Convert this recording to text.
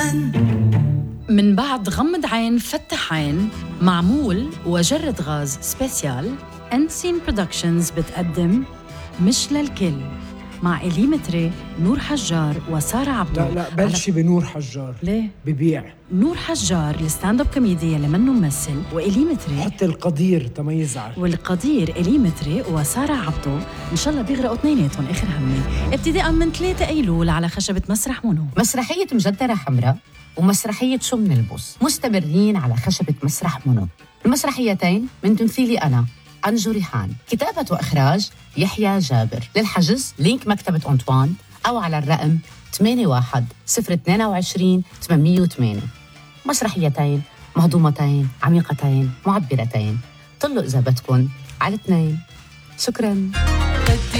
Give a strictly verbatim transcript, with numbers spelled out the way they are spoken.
من بعد غمض عين فتح عين معمول وجرد غاز سبيسيال، أنسين برودكشنز بتقدم مش للكل مع إليمتري، نور حجار وسارة عبدو. لا لا بلشي على... بنور حجار. ليه؟ ببيع نور حجار الستاند اب كوميدي اللي منه ممثل، وإليمتري حط القدير تميزعل، والقدير إليمتري وسارة عبدو. إن شاء الله بيغرقوا اثنيناتهم آخر همي، ابتداء من ثلاثة أيلول على خشبة مسرح مونو. مسرحية مجدرة حمراء ومسرحية شو منلبس مستمرين على خشبة مسرح مونو. المسرحيتين من تمثيلي أنا أنجو ريحان، كتابة وإخراج يحيى جابر. للحجز لينك مكتبة أنطوان أو على الرقم ثمانية واحد صفر اثنين عشرين ثمانمية وثمانية. مسرحيتين مهضومتين عميقتين معبرتين. طلوا إذا بدكن على اثنين. شكراً.